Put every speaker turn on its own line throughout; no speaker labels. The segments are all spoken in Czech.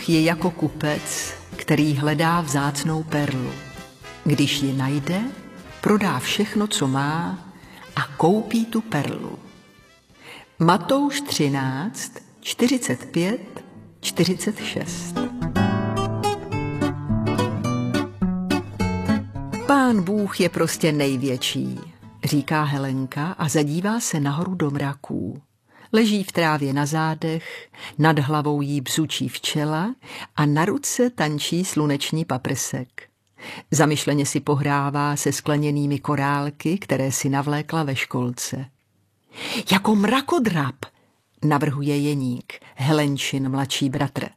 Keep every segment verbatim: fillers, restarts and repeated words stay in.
Bůh je jako kupec, který hledá vzácnou perlu. Když ji najde, prodá všechno, co má, a koupí tu perlu. Matouš třináct, čtyřicet pět, čtyřicet šest. Pán Bůh je prostě největší, říká Helenka a zadívá se nahoru do mraků. Leží v trávě na zádech, nad hlavou jí bzučí včela a na ruce tančí sluneční paprsek. Zamyšleně si pohrává se skleněnými korálky, které si navlékla ve školce. Jako mrakodrap, navrhuje Jeník, Helenčin mladší bratr.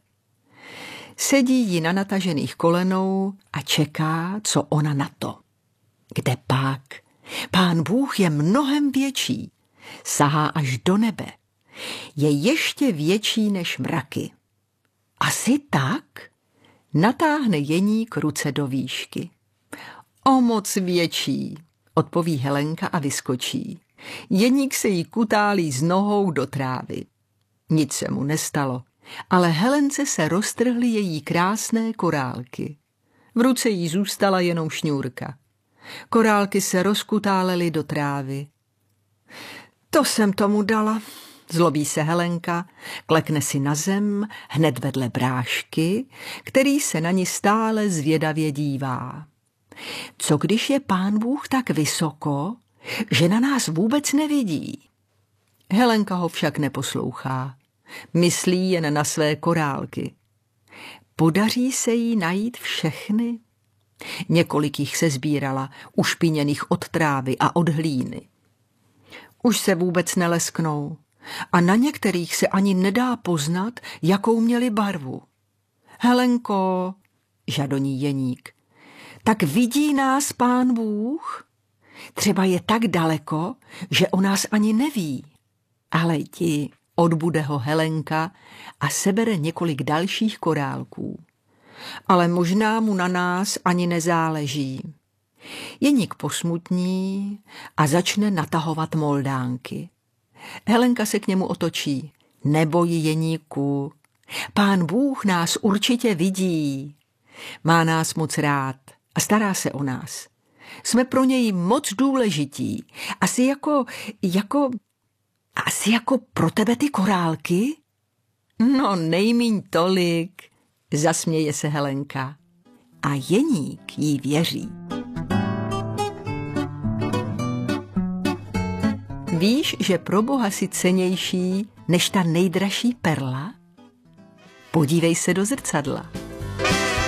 Sedí jí na natažených kolenou a čeká, co ona na to. Kde pak? Pán Bůh je mnohem větší, sahá až do nebe. Je ještě větší než mraky. Asi tak? Natáhne Jeník ruce do výšky. O moc větší, odpoví Helenka a vyskočí. Jeník se jí kutálí s nohou do trávy. Nic se mu nestalo, ale Helence se roztrhly její krásné korálky. V ruce jí zůstala jenom šňůrka. Korálky se rozkutálely do trávy. To jsem tomu dala, zlobí se Helenka, klekne si na zem hned vedle brášky, který se na ní stále zvědavě dívá. Co když je Pán Bůh tak vysoko, že na nás vůbec nevidí? Helenka ho však neposlouchá. Myslí jen na své korálky. Podaří se jí najít všechny? Několik jich se sbírala, ušpiněných od trávy a od hlíny. Už se vůbec nelesknou a na některých se ani nedá poznat, jakou měli barvu. Helenko, žadoní Jeník, tak vidí nás Pán Bůh? Třeba je tak daleko, že o nás ani neví. Ale jdi, odbude ho Helenka a sebere několik dalších korálků. Ale možná mu na nás ani nezáleží. Jeník posmutní a začne natahovat moldánky. Helenka se k němu otočí. Neboj, Jeníku, Pán Bůh nás určitě vidí. Má nás moc rád a stará se o nás. Jsme pro něj moc důležití. Asi jako, jako, asi jako pro tebe ty korálky? No, nejmíň tolik, zasměje se Helenka. A Jeník jí věří. Víš, že pro Boha jsi cennější než ta nejdražší perla? Podívej se do zrcadla.